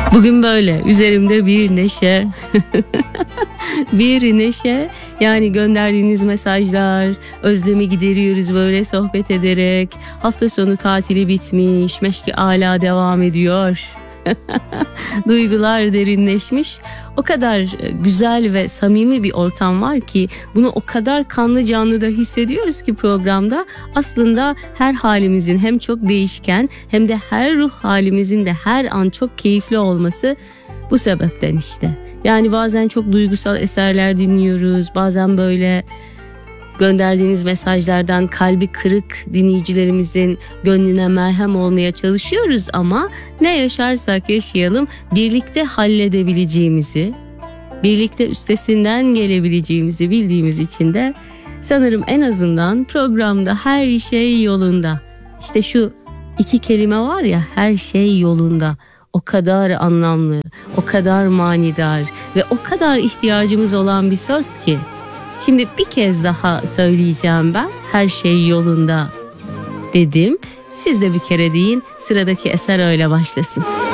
Bugün böyle üzerimde bir neşe. Bir neşe, yani gönderdiğiniz mesajlar, özlemi gideriyoruz böyle sohbet ederek. Hafta sonu tatili bitmiş, meşki âlâ devam ediyor. Duygular derinleşmiş. O kadar güzel ve samimi bir ortam var ki bunu o kadar kanlı canlı da hissediyoruz ki programda. Aslında her halimizin hem çok değişken hem de her ruh halimizin de her an çok keyifli olması bu sebepten işte. Yani bazen çok duygusal eserler dinliyoruz, bazen böyle gönderdiğiniz mesajlardan kalbi kırık dinleyicilerimizin gönlüne merhem olmaya çalışıyoruz ama ne yaşarsak yaşayalım birlikte halledebileceğimizi, birlikte üstesinden gelebileceğimizi bildiğimiz için de sanırım en azından programda her şey yolunda. İşte şu iki kelime var ya, her şey yolunda. O kadar anlamlı, o kadar manidar ve o kadar ihtiyacımız olan bir söz ki. Şimdi bir kez daha söyleyeceğim ben. Her şey yolunda dedim. Siz de bir kere deyin. Sıradaki eser öyle başlasın.